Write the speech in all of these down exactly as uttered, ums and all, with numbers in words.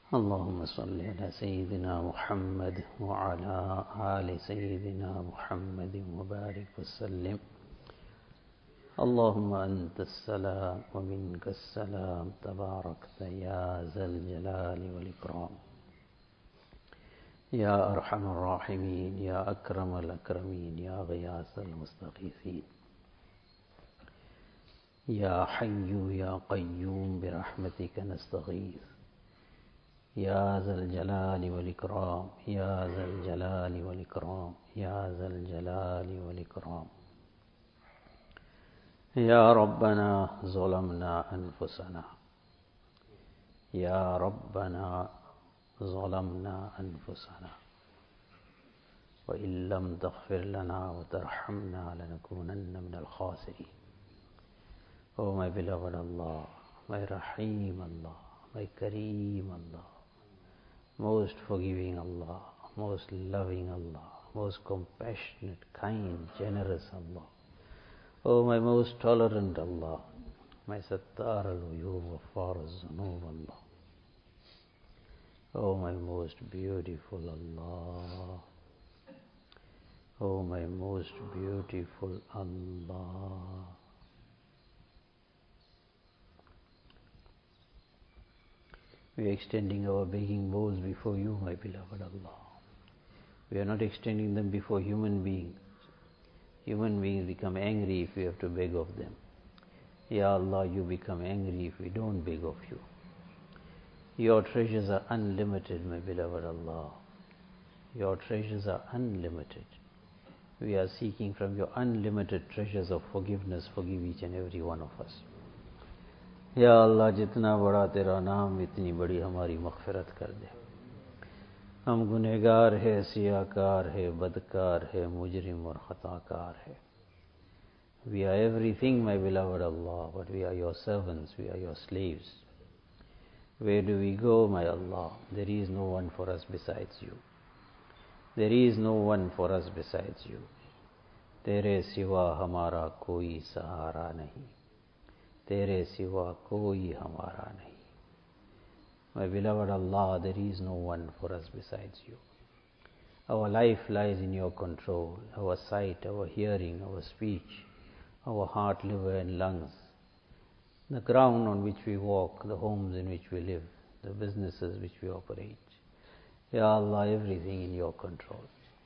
اللهم صل على سيدنا محمد وعلى آل سيدنا محمد وبارك وسلم. اللهم أنت السلام ومنك السلام تباركت يا ذا الجلال والإكرام يا أرحم الراحمين يا أكرم الأكرمين يا غياث المستغيثين يا حي يا قيوم برحمتك نستغيث يا ذا الجلال والإكرام يا ذا الجلال والإكرام يا ذا الجلال والإكرام. يا ربنا ظلمنا أنفسنا يا ربنا ظلمنا أنفسنا وإن لم تغفر لنا وترحمنا لنكونن من الخاسرين. Oh my beloved Allah, my Rahim Allah, my Kareem Allah, most forgiving Allah, most loving Allah, most compassionate, kind, generous Allah. Oh my most tolerant Allah, my Sattar al-Uyub Ghaffar al-Zunub Allah. Oh my most beautiful Allah, oh my most beautiful Allah. We are extending our begging bowls before you, my beloved Allah. We are not extending them before human beings. Human beings become angry if we have to beg of them. Ya Allah, you become angry if we don't beg of you. Your treasures are unlimited, my beloved Allah. Your treasures are unlimited. We are seeking from your unlimited treasures of forgiveness, forgive each and every one of us. या अल्लाह जितना बड़ा तेरा नाम इतनी बड़ी हमारी मग़फ़िरत कर दे. हम गुनहगार है, सियाकार है, बदकार है, मुजरिम और ख़ताकार है. We are everything, my beloved Allah, but we are your servants, we are your slaves. Where do we go, my Allah? There is no one for us besides you. There is no one for us besides you. तेरे सिवा हमारा कोई सहारा नहीं. तेरे सिवा कोई हमारा नहीं. My beloved Allah, there is no one for us besides you. Our life lies in your control. Our sight, our hearing, our speech, our heart, liver and lungs, the ground on which we walk, the homes in which we live, the businesses which we operate. Ya Allah, everything in your control.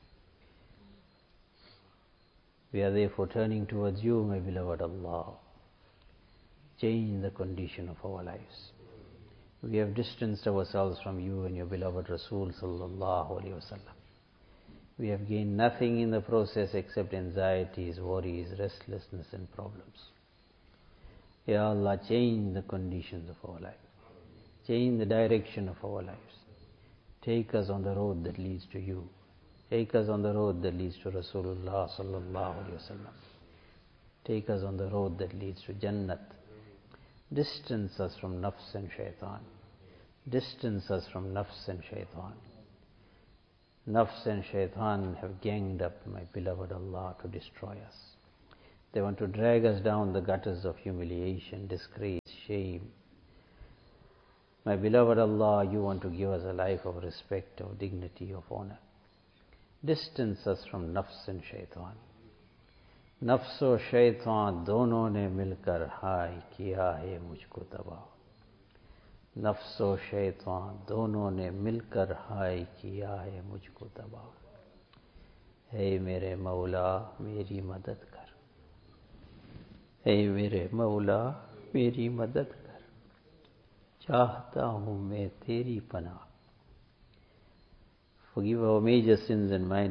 We are therefore turning towards you, my beloved Allah. Change the condition of our lives. We have distanced ourselves from you and your beloved Rasul sallallahu alaihi wasallam. We have gained nothing in the process except anxieties, worries, restlessness and problems. Ya Allah, change the conditions of our life. Change the direction of our lives. Take us on the road that leads to you. Take us on the road that leads to Rasulullah sallallahu alaihi wasallam. Take us on the road that leads to Jannat. Distance us from nafs and shaitan. Distance us from nafs and shaitan. Nafs and shaitan have ganged up, my beloved Allah, to destroy us. They want to drag us down the gutters of humiliation, disgrace, shame. My beloved Allah, you want to give us a life of respect, of dignity, of honor. Distance us from nafs and shaitan. नफ्स और शैतान दोनों ने मिलकर हाय किया है मुझको तबाह. नफ्स और शैतान दोनों ने मिलकर हाय किया है मुझको तबाह. हे मेरे मौला मेरी मदद कर. हे मेरे मौला मेरी मदद कर. चाहता हूँ मैं तेरी पनाह. Forgive our major sins and minor